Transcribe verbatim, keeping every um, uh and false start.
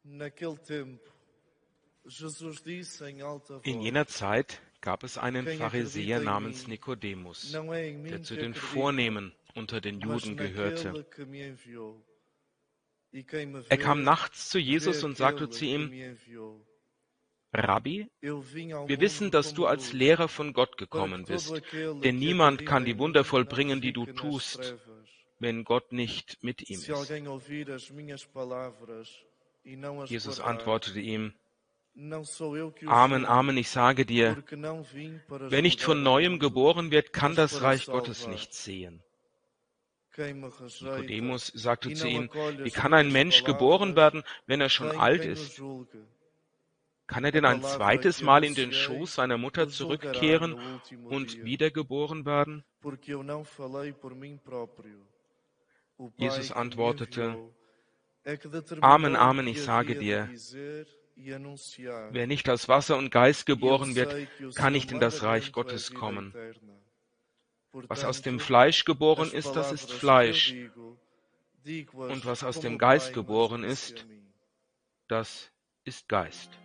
Naquele tempo, Jesus disse em alta In voz: jener Zeit gab es einen Quem Pharisäer acredita em namens mim, Nikodemus, não é em der mim zu que den acredita, Vornehmen unter den mas Juden gehörte. naquele que me enviou. E quem me Er kam vê, nachts zu vê Jesus und sagte aquele zu que ihm: me enviou. Rabbi, Eu vim ao wir wissen, mundo dass du como als luz, Lehrer von Gott para que gekommen todo bist, aquele denn que niemand kann acredita em die Wunder mim não vollbringen, die du fique nas tust, trevas. wenn Gott nicht mit ihm Se ist. alguém ouvir as minhas palavras e não as Jesus guardar, antwortete ihm: não sou eu que o Amen, julgo, Amen, ich sage dir, porque não vim para wer nicht julgar von o neuem mundo, geboren wird, kann mas das para Reich Gottes salvar. nicht sehen. Quem me rejeita Nikodemus sagte e zu não ihm: acolhe Wie as kann ein minhas Mensch geboren palavras, werden, wenn er schon tem alt quem o ist? julgue. Kann er A denn ein palavra zweites que Mal in den anunciei Schoß seiner Mutter o julgará zurückkehren no último und dia, wiedergeboren werden? porque eu não falei por mim próprio. O Pai Jesus que me antwortete: enviou é que Amen, determinou o Amen, que ich sage havia de dir, dizer e anunciar. wer nicht aus Wasser und Geist E eu geboren wird, sei que o kann seu nicht in das Reich mandamento é Gottes vida kommen. eterna. Was aus dem Portanto, Fleisch geboren as ist, das ist palavras que eu Fleisch, digo, digo-as und was aus como dem o Geist Pai me as geboren disse a ist, mim. das ist Geist.